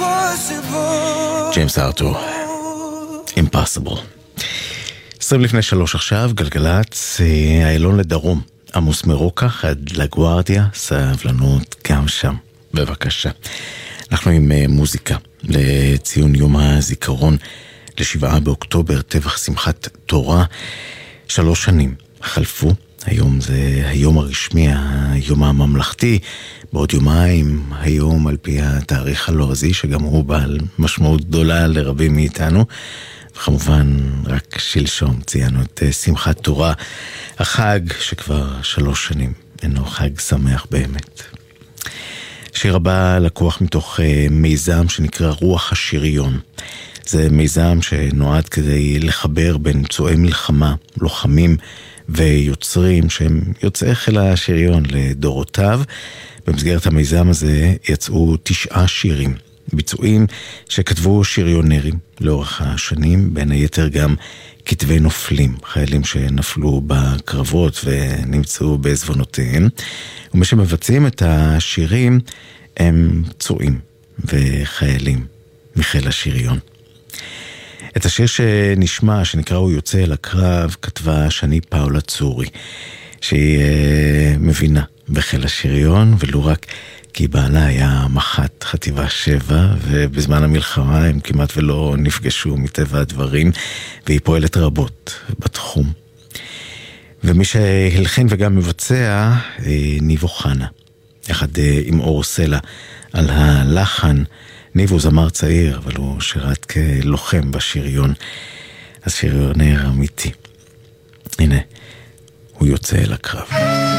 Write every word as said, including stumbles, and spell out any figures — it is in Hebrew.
ג'יימס ארתור, Impossible. עשרים לפני שלוש עכשיו, גלגלץ, האלון לדרום, עמוס מרוקח עד לגוארדיה, סבלנות גם שם, בבקשה. אנחנו עם מוזיקה לציון יום הזיכרון לשבעה באוקטובר, טבח שמחת תורה. שלוש שנים חלפו, היום זה היום הרשמי, היום הממלכתי, בעוד יומיים היום על פי התאריך הלועזי, שגם הוא בעל משמעות גדולה לרבים מאיתנו, וכמובן רק שלשום ציינו את שמחת תורה, החג שכבר שלוש שנים אינו חג שמח באמת. השיר הבא לקוח מתוך מיזם שנקרא רוח השריון. זה מיזם שנועד כדי לחבר בין פצועי מלחמה, לוחמים ויוצרים שהם יוצאי חיל השריון לדורותיו. במסגרת המיזם הזה יצאו תשעה שירים, ביצועים שכתבו שריונרים לאורך השנים, בין היתר גם כתבי נופלים, חיילים שנפלו בקרבות ונמצאו בעזבונותיהם, ומי שמבצעים את השירים הם פצועים וחיילים מחיל השריון. את השיר שנשמע, שנקרא הוא יוצא אל הקרב, כתבה שני פאולה צורי, שהיא אה, מבינה בחיל השריון, ולא רק כי בעלה היה מח"ט חטיבה שבע, ובזמן המלחמה הם כמעט ולא נפגשו מטבע הדברים, והיא פועלת רבות בתחום. ומי שהלחין וגם מבצע, אה, ניב אוחנה, יחד אה, עם אור סלע על הלחן. ניב הוא זמר צעיר, אבל הוא שירת כלוחם בשריון, אז שריונר אמיתי. הנה, הוא יוצא אל הקרב.